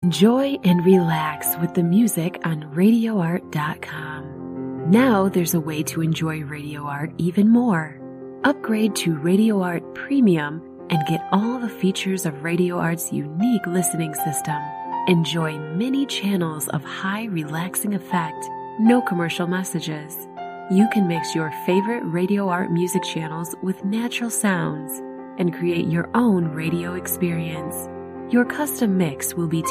Enjoy and relax with the music on RadioArt.com. Now there's a way to enjoy Radio Art even more. Upgrade to Radio Art Premium and get all the features of Radio Art's unique listening system. Enjoy many channels of high relaxing effect, no commercial messages. You can mix your favorite Radio Art music channels with natural sounds and create your own radio experience. Your custom mix will be